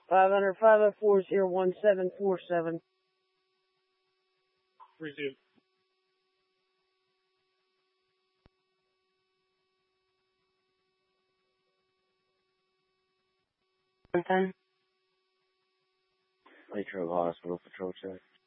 500 504 Resume. Then Latrobe Hospital Patrol check.